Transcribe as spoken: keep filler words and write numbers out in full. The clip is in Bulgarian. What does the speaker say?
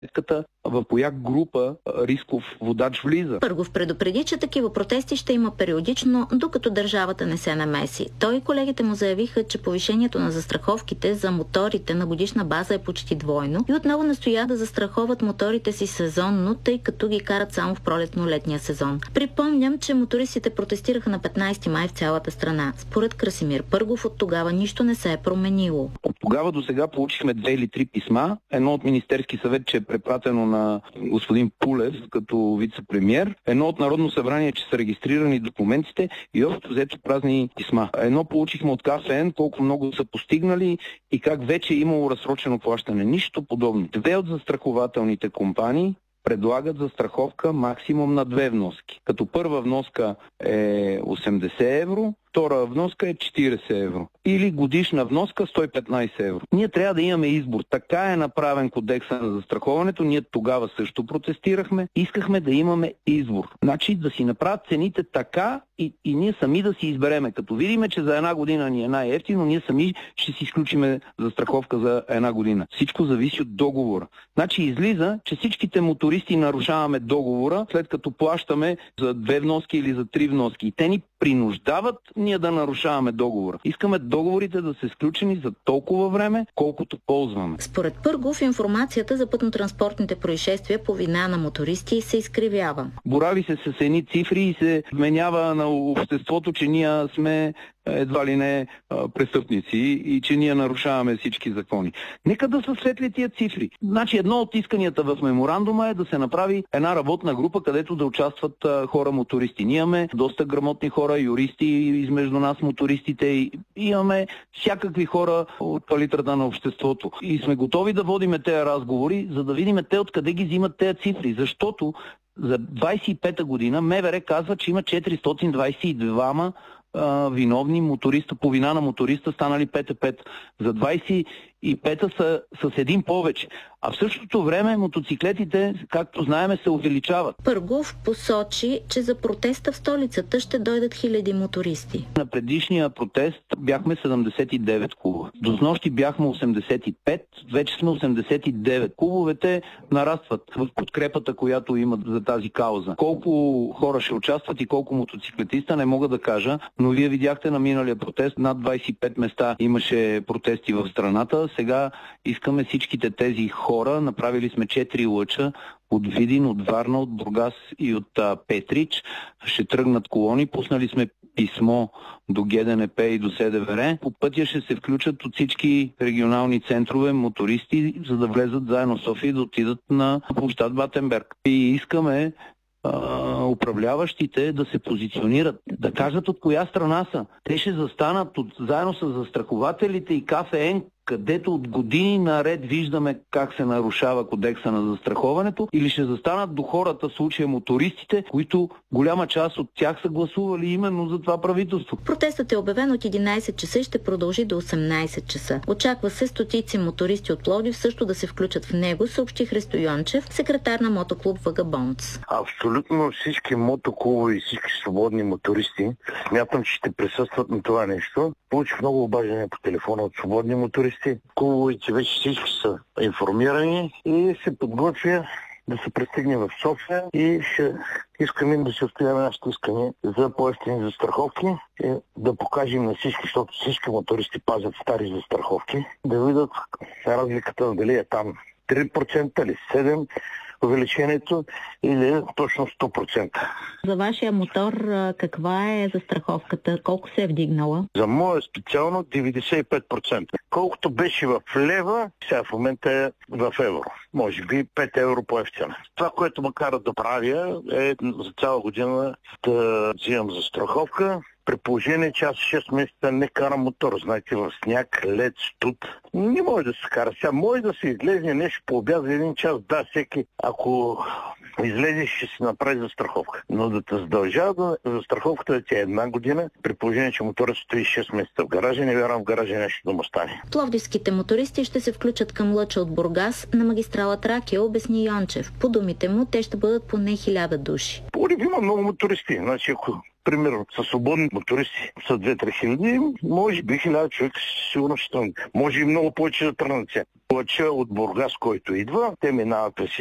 в коя група рисков водач влиза. Пъргов предупреди, че такива протести ще има периодично, докато държавата не се намеси. Той и колегите му заявиха, че повишението на застраховките за моторите на годишна база е почти двойно и отново настоя да застраховат моторите си сезонно, тъй като ги карат само в пролетно-летния сезон. Припомням, че мотористите протестираха на петнайсети май в цялата страна. Според Красимир Пъргов, от тогава нищо не се е променило. От тогава до сега получихме две или три писма. Едно от Министерски съвет, че е препратено на господин Пулев като вице-премиер. Едно от Народно събрание, че са регистрирани документите и общо взето празни писма. Едно получихме от КФН, колко много са постигнали и как вече е имало разсрочено плащане. Нищо подобно. Две от застрахователните компании предлагат застраховка максимум на две вноски. Като първа вноска е осемдесет евро, втора вноска е четирийсет евро. Или годишна вноска сто и петнайсет евро. Ние трябва да имаме избор. Така е направен кодекса на застраховането. Ние тогава също протестирахме. Искахме да имаме избор. Значи да си направят цените така и, и ние сами да си избереме. Като видиме, че за една година ни е най-евтино, ние сами ще си изключиме застраховка за една година. Всичко зависи от договора. Значи излиза, че всичките мотористи нарушаваме договора, след като плащаме за две вноски или за три вноски. И те ни принуждават ние да нарушаваме договора. Искаме договорите да са сключени за толкова време, колкото ползваме. Според Пъргов, информацията за пътно-транспортните происшествия по вина на мотористи се изкривява. Борави се с едни цифри и се вменява на обществото, че ние сме едва ли не престъпници и че ние нарушаваме всички закони. Нека да са светли тия цифри. Значи едно от исканията в меморандума е да се направи една работна група, където да участват хора мотористи. Ние имаме доста грамотни хора, юристи измежду нас, мотористите, и имаме всякакви хора от палитрата на обществото. И сме готови да водиме тези разговори, за да видим те откъде ги взимат тези цифри. Защото за двайсет и пета година МВР казва, че има четиристотин двайсет и двама виновни моториста, по вина на моториста станали пет на пет. За двайсет и пета са с един повече. А в същото време мотоциклетите, както знаем, се увеличават. Пъргов посочи, че за протеста в столицата ще дойдат хиляди мотористи. На предишния протест бяхме седемдесет и девет клуба. До снощи бяхме осемдесет и пет, вече сме осемдесет и девет. Клубовете нарастват в подкрепата, която имат за тази кауза. Колко хора ще участват и колко мотоциклетиста не мога да кажа, но вие видяхте на миналия протест, над двайсет и пет места имаше протести в страната. Сега искаме всичките тези хора, направили сме четири лъча от Видин, от Варна, от Бургас и от а, Петрич. Ще тръгнат колони, пуснали сме писмо до ГДНП и до СДВР. По пътя ще се включат от всички регионални центрове мотористи, за да влезат заедно в София и да отидат на площад Батенберг. И искаме Uh, управляващите да се позиционират, да кажат от коя страна са. Те ще застанат от, заедно с застрахователите и КФН, където от години наред виждаме как се нарушава кодекса на застраховането, или ще застанат до хората, в случая мотористите, които голяма част от тях са гласували именно за това правителство. Протестът е обявен от единайсет часа и ще продължи до осемнайсет часа. Очаква се стотици мотористи от Пловдив също да се включат в него, съобщи Христо Йончев, секретар на мотоклуб Вагабондс. Абсолютно всички мотоклубове и всички свободни мотористи смятам, че ще присъстват на това нещо. Получих много обаждания по телефона от свободни мотористи. Клубовете вече всички са информирани и се подготвя да се пристигне в София и ще искаме да се устояваме нашето искане за по-евтини застраховки и да покажем на всички, защото всички мотористи пазят стари застраховки, да видят разликата дали е там три процента или седем процента увеличението или точно сто процента. За вашия мотор каква е застраховката? Колко се е вдигнала? За моя специално деветдесет и пет процента. Колкото беше в лева, сега в момента е в евро. Може би пет евро по-евтина. Това, което ме кара да правя, е за цяла година да взимам застраховка. При положение, че аз шест месеца не карам мотор. Знаете, в сняг, лед, студ. Не може да се кара. Сега може да се излезе нещо по обяд за един час. Да, всеки, ако излезеш, ще си направи застраховка. Но да те задължава да застраховката да ти е една година, при положение, че моторът стои шест месеца в гаража, не вярвам в гаража нещо да му стане. Пловдивските мотористи ще се включат към лъча от Бургас на магистрала Тракия, обясни Йончев. По думите му, те ще бъдат поне хиляда души. Пловдив има много мотористи. Значи, ако примерно са свободни мотористи са две-три хиляди, може би хиляда човек сигурно ще тръгнат. Може и много повече да тръгнат. Повече от Бургас, който идва, те минават през